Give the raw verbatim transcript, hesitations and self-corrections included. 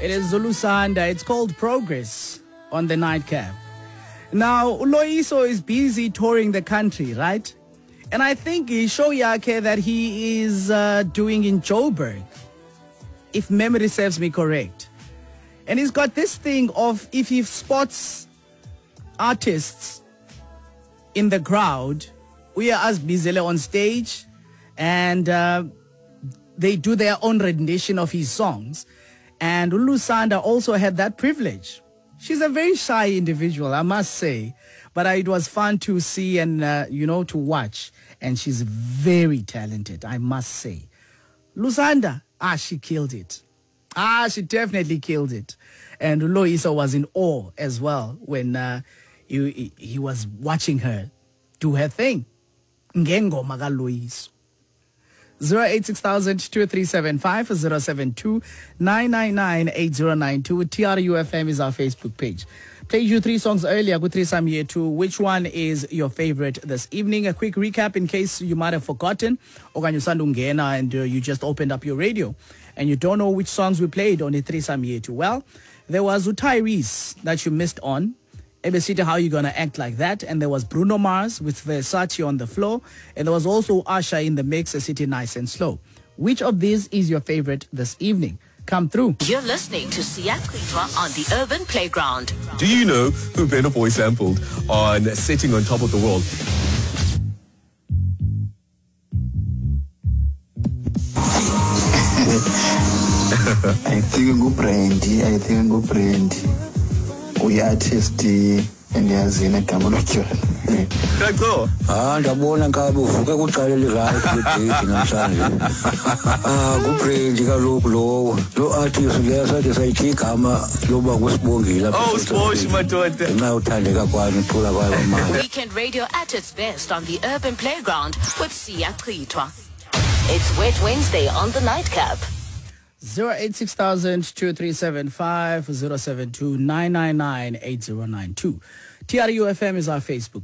It is Zulu Sanda. It's called Progress on the Nightcap. Now, Loyiso is busy touring the country, right? And I think he show yake that he is uh, doing in Joburg, if memory serves me correct. And he's got this thing of if he spots artists in the crowd, we are as Bizele on stage, and uh, they do their own rendition of his songs. And Lusanda also had that privilege. She's a very shy individual, I must say, but uh, it was fun to see and, uh, you know, to watch. And she's very talented, I must say. Lusanda, ah, she killed it. Ah, she definitely killed it. And Loyiso was in awe as well when uh, he, he was watching her do her thing. Ngengoma ka Loyiso. zero eight six thousand two three seven five zero seven two nine nine nine eight zero nine two. T R U F M is our Facebook page. Played you three songs earlier. Good three some year two. Which one is your favorite this evening? A quick recap in case you might have forgotten. Okanye usandungena and uh, you just opened up your radio and you don't know which songs we played on the three some year two. Well, there was Utyrese that you missed on. Ebesita, How You Gonna Act Like That, and there was Bruno Mars with Versace on the floor, and there was also Asha in the mix, A City Nice and Slow. Which of these is your favorite this evening? Come through. You're listening to Siyakwitwa on the Urban Playground. Do you know who Burna Boy sampled on Sitting on Top of the World? I think go Brandy, I think go Brandy. We artist endiyazina igama lotyona. Kaxo. Ah ndabona ngabe uvuke kuqala lirayi kudate namhlanje. Ah kuBrandy kaloku lo lo artist leyasathi sayithi igama loba kusibongile lapha. Oh, Sbosh madoda. Na uthandeka kwani uthula kwayo manje. Weekend radio at its best on the Urban Playground with Siyakwitwa. It's Wet Wednesday on the Nightcap. zero eight six thousand two three seven five zero seven two nine nine nine eight zero nine two. T R U F M is our Facebook